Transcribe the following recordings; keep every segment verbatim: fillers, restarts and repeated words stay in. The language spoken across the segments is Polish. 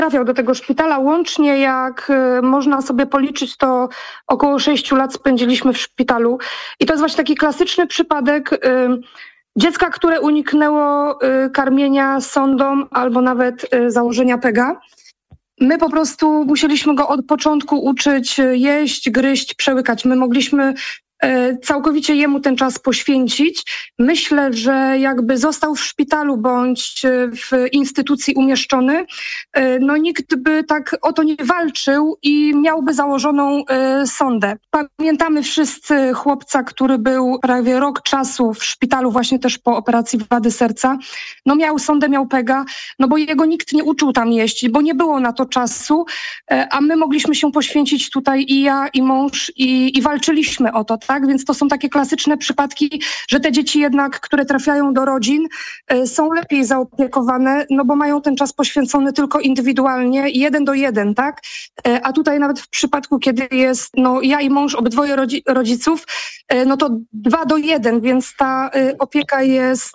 trafiał do tego szpitala. Łącznie, jak można sobie policzyć, to około sześciu lat spędziliśmy w szpitalu. I to jest właśnie taki klasyczny przypadek dziecka, które uniknęło karmienia sondą albo nawet założenia pega. My po prostu musieliśmy go od początku uczyć jeść, gryźć, przełykać. My mogliśmy całkowicie jemu ten czas poświęcić. Myślę, że jakby został w szpitalu bądź w instytucji umieszczony, no nikt by tak o to nie walczył i miałby założoną sondę. Pamiętamy wszyscy chłopca, który był prawie rok czasu w szpitalu właśnie też po operacji wady serca. No miał sondę, miał pega, no bo jego nikt nie uczył tam jeść, bo nie było na to czasu, a my mogliśmy się poświęcić tutaj i ja, i mąż i, i walczyliśmy o to, tak? Więc to są takie klasyczne przypadki, że te dzieci jednak, które trafiają do rodzin, są lepiej zaopiekowane, no bo mają ten czas poświęcony tylko indywidualnie, jeden do jeden, tak? A tutaj nawet w przypadku, kiedy jest, no ja i mąż, obydwoje rodzi- rodziców, no to dwa do jeden, więc ta opieka jest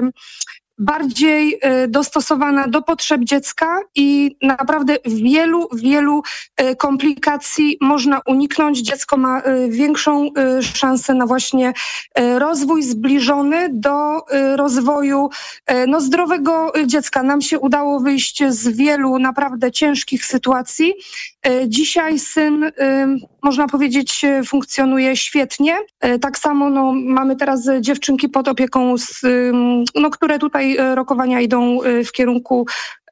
bardziej dostosowana do potrzeb dziecka i naprawdę wielu, wielu komplikacji można uniknąć. Dziecko ma większą szansę na właśnie rozwój zbliżony do rozwoju no, zdrowego dziecka. Nam się udało wyjść z wielu naprawdę ciężkich sytuacji. Dzisiaj syn, można powiedzieć, funkcjonuje świetnie. Tak samo no, mamy teraz dziewczynki pod opieką, z, no, które tutaj rokowania idą w kierunku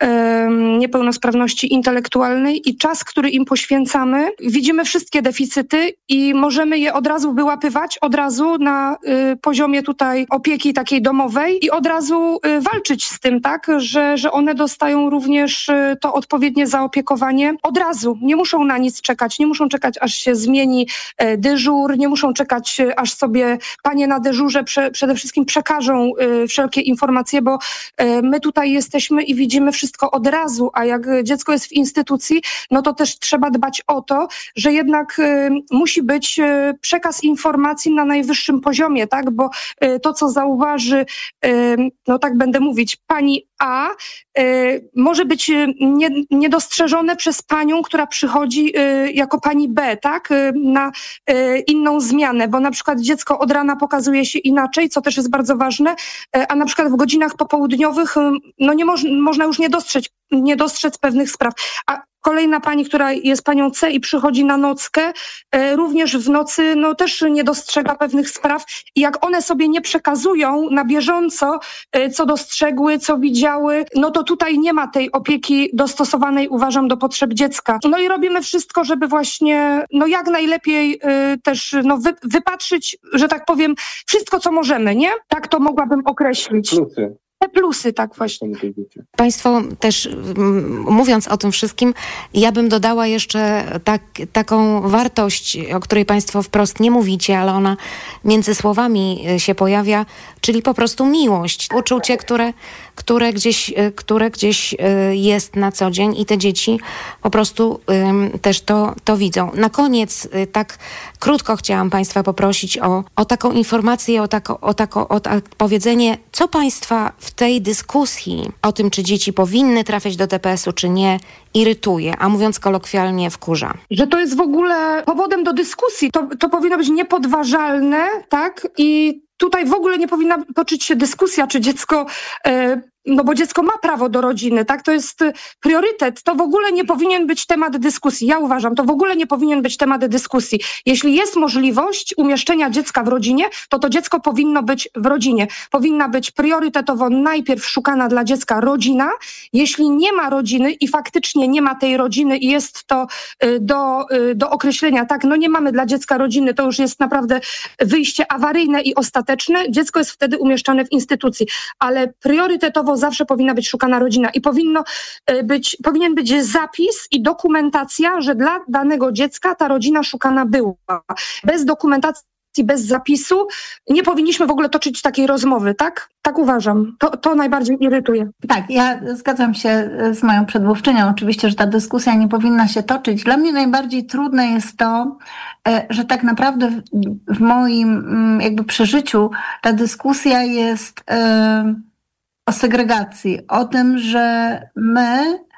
niepełnosprawności intelektualnej i czas, który im poświęcamy, widzimy wszystkie deficyty i możemy je od razu wyłapywać, od razu na y, poziomie tutaj opieki takiej domowej i od razu y, walczyć z tym, tak, że, że one dostają również y, to odpowiednie zaopiekowanie od razu. Nie muszą na nic czekać, nie muszą czekać, aż się zmieni y, dyżur, nie muszą czekać, y, aż sobie panie na dyżurze prze, przede wszystkim przekażą y, wszelkie informacje, bo y, my tutaj jesteśmy i widzimy wszystko wszystko od razu, a jak dziecko jest w instytucji, no to też trzeba dbać o to, że jednak y, musi być y, przekaz informacji na najwyższym poziomie, tak, bo y, to, co zauważy, y, no tak będę mówić, pani A, y, może być nie, niedostrzeżone przez panią, która przychodzi y, jako pani B, tak, y, na y, inną zmianę, bo na przykład dziecko od rana pokazuje się inaczej, co też jest bardzo ważne, y, a na przykład w godzinach popołudniowych y, no nie moż, można już nie dostrzec, nie dostrzec pewnych spraw. A kolejna pani, która jest panią C i przychodzi na nockę, e, również w nocy no też nie dostrzega pewnych spraw i jak one sobie nie przekazują na bieżąco, e, co dostrzegły, co widziały, no to tutaj nie ma tej opieki dostosowanej, uważam, do potrzeb dziecka. No i robimy wszystko, żeby właśnie no jak najlepiej e, też no wy, wypatrzyć, że tak powiem, wszystko, co możemy, nie? Tak to mogłabym określić. Plusy. Te plusy, tak właśnie. Państwo też m, mówiąc o tym wszystkim, ja bym dodała jeszcze tak, taką wartość, o której Państwo wprost nie mówicie, ale ona między słowami się pojawia, czyli po prostu miłość, uczucie, które, które, gdzieś, które gdzieś jest na co dzień i te dzieci po prostu um, też to, to widzą. Na koniec tak krótko chciałam Państwa poprosić o, o taką informację, o, tako, o, tako, o tak powiedzenie, co Państwa w tej dyskusji o tym, czy dzieci powinny trafiać do D P S u, czy nie, irytuje, a mówiąc kolokwialnie, wkurza. Że to jest w ogóle powodem do dyskusji. To, to powinno być niepodważalne, tak? I tutaj w ogóle nie powinna toczyć się dyskusja, czy dziecko... E, no bo dziecko ma prawo do rodziny, tak? To jest priorytet. To w ogóle nie powinien być temat dyskusji. Ja uważam, to w ogóle nie powinien być temat dyskusji. Jeśli jest możliwość umieszczenia dziecka w rodzinie, to to dziecko powinno być w rodzinie. Powinna być priorytetowo najpierw szukana dla dziecka rodzina. Jeśli nie ma rodziny i faktycznie nie ma tej rodziny i jest to do, do określenia, tak, no nie mamy dla dziecka rodziny, to już jest naprawdę wyjście awaryjne i ostateczne. Dziecko jest wtedy umieszczane w instytucji, ale priorytetowo zawsze powinna być szukana rodzina i powinno być, powinien być zapis i dokumentacja, że dla danego dziecka ta rodzina szukana była. Bez dokumentacji, bez zapisu nie powinniśmy w ogóle toczyć takiej rozmowy, tak? Tak uważam. To, to najbardziej irytuje. Tak, ja zgadzam się z moją przedmówczynią. Oczywiście, że ta dyskusja nie powinna się toczyć. Dla mnie najbardziej trudne jest to, że tak naprawdę w, w moim jakby przeżyciu ta dyskusja jest o segregacji, o tym, że my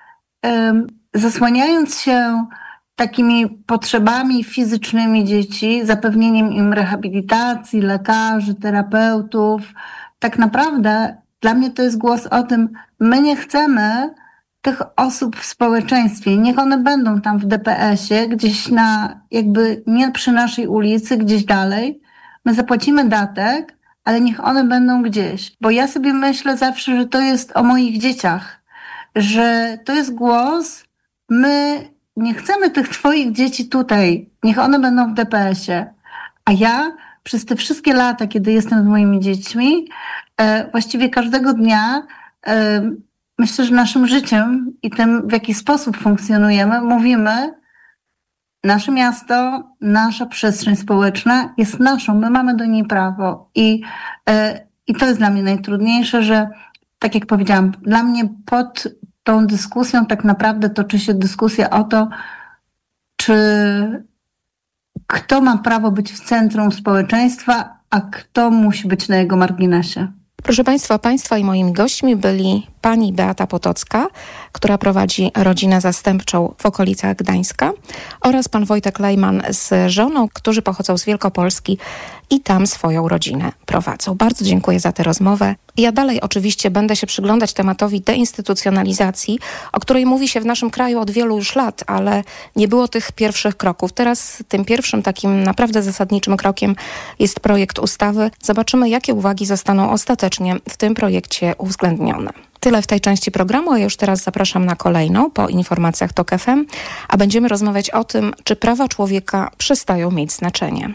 zasłaniając się takimi potrzebami fizycznymi dzieci, zapewnieniem im rehabilitacji, lekarzy, terapeutów, tak naprawdę dla mnie to jest głos o tym, my nie chcemy tych osób w społeczeństwie. Niech one będą tam w D P S-ie, gdzieś na, jakby nie przy naszej ulicy, gdzieś dalej. My zapłacimy datek, ale niech one będą gdzieś. Bo ja sobie myślę zawsze, że to jest o moich dzieciach, że to jest głos, my nie chcemy tych twoich dzieci tutaj, niech one będą w D P S-ie. A ja przez te wszystkie lata, kiedy jestem z moimi dziećmi, e, właściwie każdego dnia e, myślę, że naszym życiem i tym, w jaki sposób funkcjonujemy, mówimy, nasze miasto, nasza przestrzeń społeczna jest naszą, my mamy do niej prawo. I, e, i to jest dla mnie najtrudniejsze, że tak jak powiedziałam, dla mnie pod tą dyskusją tak naprawdę toczy się dyskusja o to, czy kto ma prawo być w centrum społeczeństwa, a kto musi być na jego marginesie. Proszę Państwa, Państwa i moimi gośćmi byli pani Beata Potocka, która prowadzi rodzinę zastępczą w okolicach Gdańska, oraz pan Wojtek Lejman z żoną, którzy pochodzą z Wielkopolski i tam swoją rodzinę prowadzą. Bardzo dziękuję za tę rozmowę. Ja dalej oczywiście będę się przyglądać tematowi deinstytucjonalizacji, o której mówi się w naszym kraju od wielu już lat, ale nie było tych pierwszych kroków. Teraz tym pierwszym takim naprawdę zasadniczym krokiem jest projekt ustawy. Zobaczymy, jakie uwagi zostaną ostatecznie w tym projekcie uwzględnione. Tyle w tej części programu, a już teraz zapraszam na kolejną po informacjach TOK F M, a będziemy rozmawiać o tym, czy prawa człowieka przestają mieć znaczenie.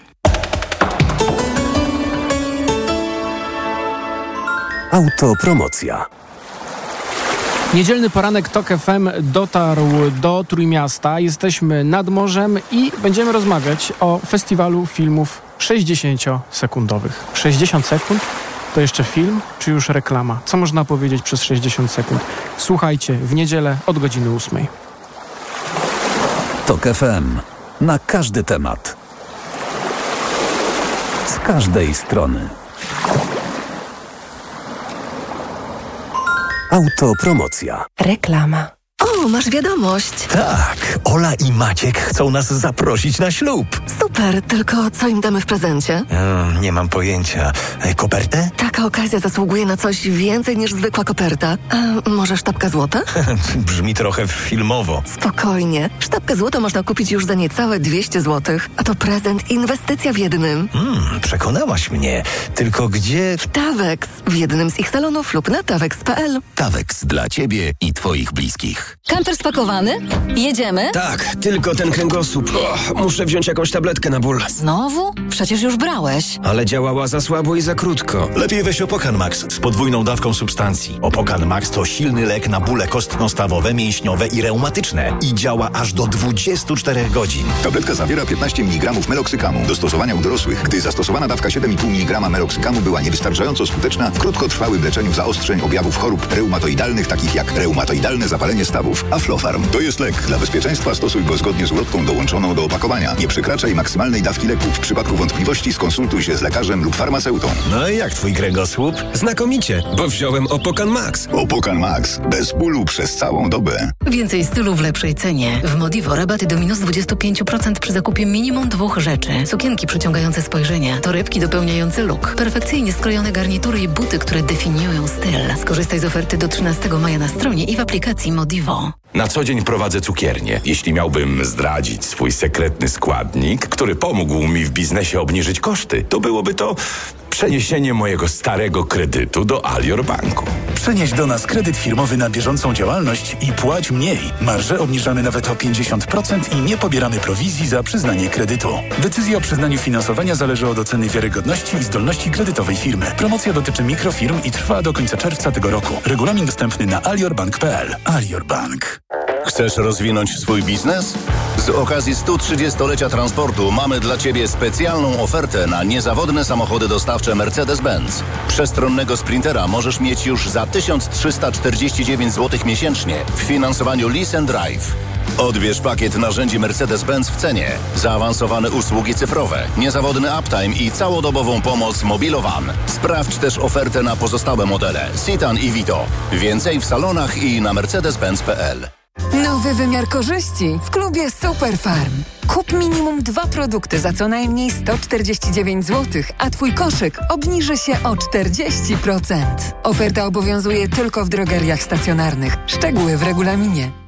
Autopromocja. Niedzielny poranek TOK F M dotarł do Trójmiasta. Jesteśmy nad morzem i będziemy rozmawiać o festiwalu filmów sześćdziesięciosekundowych. sześćdziesiąt sekund? To jeszcze film, czy już reklama? Co można powiedzieć przez sześćdziesiąt sekund? Słuchajcie, w niedzielę od godziny ósmej. TOK F M. Na każdy temat. Z każdej strony. Autopromocja. Reklama. O, masz wiadomość. Tak, Ola i Maciek chcą nas zaprosić na ślub. Super, tylko co im damy w prezencie? Hmm, nie mam pojęcia. E, kopertę? Taka okazja zasługuje na coś więcej niż zwykła koperta. A może sztabka złota? Brzmi trochę filmowo. Spokojnie. Sztabkę złota można kupić już za niecałe dwieście złotych. A to prezent, inwestycja w jednym. Hmm, przekonałaś mnie. Tylko gdzie... W Tawex. W jednym z ich salonów lub na tawex kropka p l. Tawex dla Ciebie i Twoich bliskich. Kamper spakowany? Jedziemy? Tak, tylko ten kręgosłup. O, muszę wziąć jakąś tabletkę na ból. Znowu? Przecież już brałeś. Ale działała za słabo i za krótko. Lepiej weź Opokan Max z podwójną dawką substancji. Opokan Max to silny lek na bóle kostno-stawowe, mięśniowe i reumatyczne. I działa aż do dwudziestu czterech godzin. Tabletka zawiera piętnaście miligramów meloksykamu. Do stosowania u dorosłych, gdy zastosowana dawka siedem i pół miligrama meloksykamu była niewystarczająco skuteczna w krótkotrwałym leczeniu zaostrzeń objawów chorób reumatoidalnych, takich jak reumatoidalne zapalenie stawów. Aflofarm to jest lek. Dla bezpieczeństwa stosuj go zgodnie z ulotką dołączoną do opakowania. Nie przekraczaj maksymalnej dawki leku. W przypadku wątpliwości skonsultuj się z lekarzem lub farmaceutą. No i jak twój kręgosłup? Znakomicie, bo wziąłem Opokan Max. Opokan Max. Bez bólu przez całą dobę. Więcej stylu w lepszej cenie. W Modivo rabaty do minus dwadzieścia pięć procent przy zakupie minimum dwóch rzeczy. Sukienki przyciągające spojrzenie, torebki dopełniające look, perfekcyjnie skrojone garnitury i buty, które definiują styl. Skorzystaj z oferty do trzynastego maja na stronie i w aplikacji Modivo. Na co dzień prowadzę cukiernię. Jeśli miałbym zdradzić swój sekretny składnik, który pomógł mi w biznesie obniżyć koszty, to byłoby to przeniesienie mojego starego kredytu do Alior Banku. Przenieś do nas kredyt firmowy na bieżącą działalność i płać mniej. Marże obniżamy nawet o pięćdziesiąt procent i nie pobieramy prowizji za przyznanie kredytu. Decyzja o przyznaniu finansowania zależy od oceny wiarygodności i zdolności kredytowej firmy. Promocja dotyczy mikrofirm i trwa do końca czerwca tego roku. Regulamin dostępny na aliorbank kropka p l. Alior Bank. Chcesz rozwinąć swój biznes? Z okazji stu trzydziestolecia transportu mamy dla Ciebie specjalną ofertę na niezawodne samochody dostawcze Mercedes-Benz. Przestronnego Sprintera możesz mieć już za tysiąc trzysta czterdzieści dziewięć złotych miesięcznie w finansowaniu Lease and Drive. Odbierz pakiet narzędzi Mercedes-Benz w cenie, zaawansowane usługi cyfrowe, niezawodny uptime i całodobową pomoc Mobilowan. Sprawdź też ofertę na pozostałe modele Citan i Vito. Więcej w salonach i na mercedes benz kropka p l. Nowy wymiar korzyści w klubie Superfarm. Kup minimum dwa produkty za co najmniej sto czterdzieści dziewięć złotych, a Twój koszyk obniży się o czterdzieści procent. Oferta obowiązuje tylko w drogeriach stacjonarnych. Szczegóły w regulaminie.